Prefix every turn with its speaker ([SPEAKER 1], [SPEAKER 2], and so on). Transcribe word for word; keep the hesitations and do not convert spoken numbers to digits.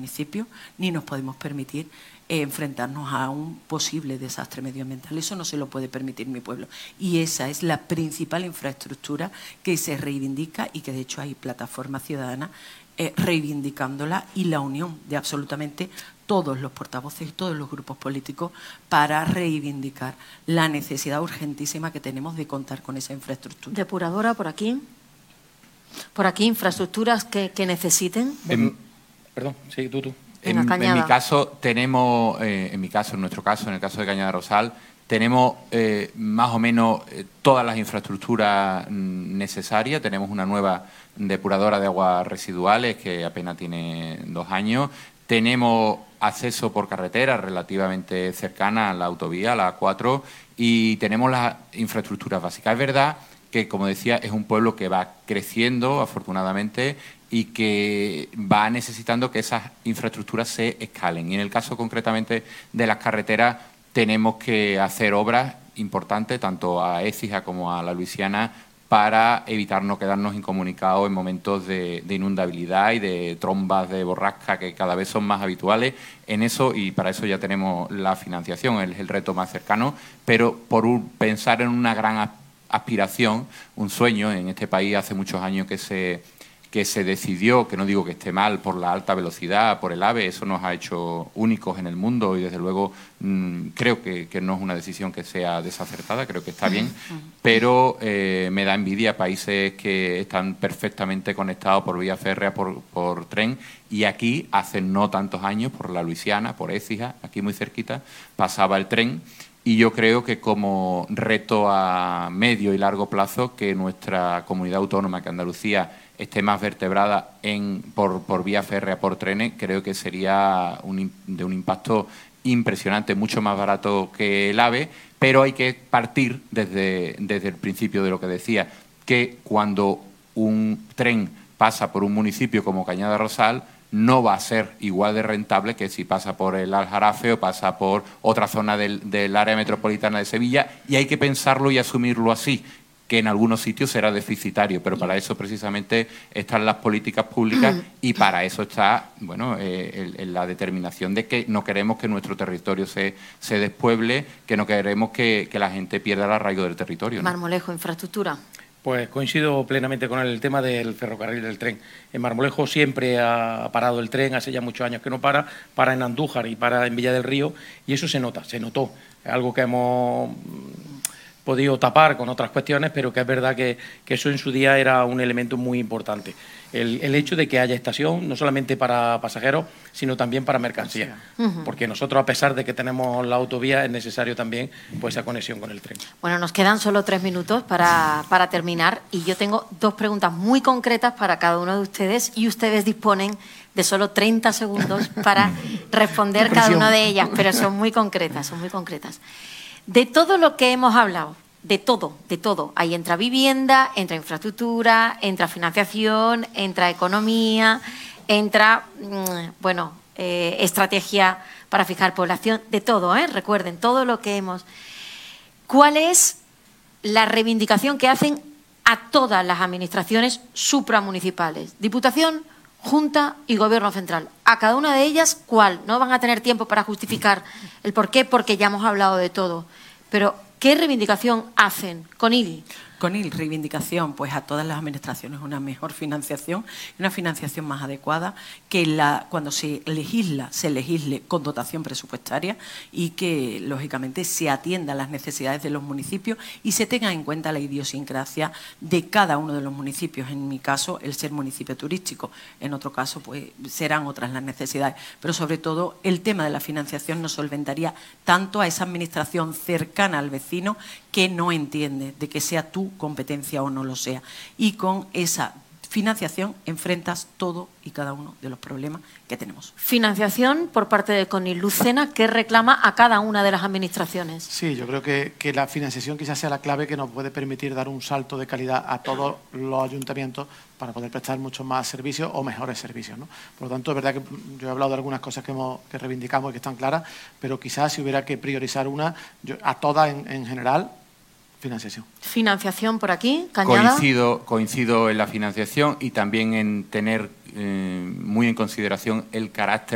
[SPEAKER 1] municipio, ni nos podemos permitir eh, enfrentarnos a un posible desastre medioambiental. Eso no se lo puede permitir mi pueblo. Y esa es la principal infraestructura que se reivindica y que de hecho hay plataformas ciudadanas eh, reivindicándola, y la unión de absolutamente todos los portavoces y todos los grupos políticos para reivindicar la necesidad urgentísima que tenemos de contar con esa infraestructura.
[SPEAKER 2] Depuradora, por aquí. Por aquí, infraestructuras que, que necesiten.
[SPEAKER 3] En, perdón, sí, tú, tú.
[SPEAKER 2] En,
[SPEAKER 3] en, en mi caso, tenemos, eh, en mi caso, en nuestro caso, en el caso de Cañada Rosal, tenemos eh, más o menos eh, todas las infraestructuras necesarias. Tenemos una nueva depuradora de aguas residuales que apenas tiene dos años. Tenemos acceso por carretera relativamente cercana a la autovía, a la A cuatro, y tenemos las infraestructuras básicas. Es verdad que, como decía, es un pueblo que va creciendo, afortunadamente, y que va necesitando que esas infraestructuras se escalen. Y en el caso concretamente de las carreteras, tenemos que hacer obras importantes, tanto a Écija como a la Luisiana, para evitar no quedarnos incomunicados en momentos de, de inundabilidad y de trombas de borrasca que cada vez son más habituales. En eso, y para eso ya tenemos la financiación, es el reto más cercano, pero por un, pensar en una gran aspiración, un sueño. En este país hace muchos años que se, que se decidió, que no digo que esté mal, por la alta velocidad, por el AVE. Eso nos ha hecho únicos en el mundo y desde luego mmm, creo que, que no es una decisión que sea desacertada, creo que está bien, pero eh, me da envidia países que están perfectamente conectados por vía férrea, por, por tren, y aquí hace no tantos años, por la Luisiana, por Écija, aquí muy cerquita, pasaba el tren. Y yo creo que como reto a medio y largo plazo, que nuestra comunidad autónoma, que Andalucía, esté más vertebrada en, por, por vía férrea, por trenes, creo que sería un, de un impacto impresionante, mucho más barato que el AVE, pero hay que partir desde, desde el principio de lo que decía, que cuando un tren pasa por un municipio como Cañada Rosal, no va a ser igual de rentable que si pasa por el Aljarafe o pasa por otra zona del, del área metropolitana de Sevilla, y hay que pensarlo y asumirlo así, que en algunos sitios será deficitario, pero para eso precisamente están las políticas públicas y para eso está, bueno, eh, el, el, la determinación de que no queremos que nuestro territorio se, se despueble, que no queremos que, que la gente pierda el arraigo del territorio, ¿no?
[SPEAKER 2] Marmolejo, infraestructura.
[SPEAKER 3] Pues coincido plenamente con el tema del ferrocarril del tren. En Marmolejo siempre ha parado el tren, hace ya muchos años que no para, para en Andújar y para en Villa del Río, y eso se nota, se notó. Es algo que hemos podido tapar con otras cuestiones, pero que es verdad que, que eso en su día era un elemento muy importante. El, el hecho de que haya estación, no solamente para pasajeros, sino también para mercancías. Uh-huh. Porque nosotros, a pesar de que tenemos la autovía, es necesario también pues, esa conexión con el tren.
[SPEAKER 2] Bueno, nos quedan solo tres minutos para, para terminar, y yo tengo dos preguntas muy concretas para cada uno de ustedes, y ustedes disponen de solo treinta segundos para responder cada una de ellas, pero son muy concretas, son muy concretas. De todo lo que hemos hablado, de todo, de todo. Ahí entra vivienda, entra infraestructura, entra financiación, entra economía, entra, bueno, eh, estrategia para fijar población, de todo, ¿eh? Recuerden, todo lo que hemos... ¿Cuál es la reivindicación que hacen a todas las administraciones supramunicipales? Diputación, Junta y Gobierno Central. A cada una de ellas, ¿cuál? No van a tener tiempo para justificar el por qué, porque ya hemos hablado de todo. Pero, ¿qué reivindicación hacen? Conil.
[SPEAKER 1] Conil, reivindicación, pues a todas las administraciones una mejor financiación y una financiación más adecuada, que la, cuando se legisla, se legisle con dotación presupuestaria y que, lógicamente, se atienda a las necesidades de los municipios y se tenga en cuenta la idiosincrasia de cada uno de los municipios. En mi caso, el ser municipio turístico. En otro caso, pues serán otras las necesidades. Pero, sobre todo, el tema de la financiación nos solventaría tanto a esa administración cercana al vecino que no entiende de que sea tu competencia o no lo sea. Y con esa financiación enfrentas todo y cada uno de los problemas que tenemos.
[SPEAKER 2] Financiación por parte de Conil. Lucena, ¿qué reclama a cada una de las administraciones?
[SPEAKER 4] Sí, yo creo que, que la financiación quizás sea la clave que nos puede permitir dar un salto de calidad a todos los ayuntamientos para poder prestar muchos más servicios o mejores servicios, ¿no? Por lo tanto, es verdad que yo he hablado de algunas cosas que, hemos, que reivindicamos y que están claras, pero quizás si hubiera que priorizar una, yo, a todas en, en general, financiación.
[SPEAKER 2] Financiación por aquí, Cañada.
[SPEAKER 3] Coincido, coincido en la financiación y también en tener eh, muy en consideración el carácter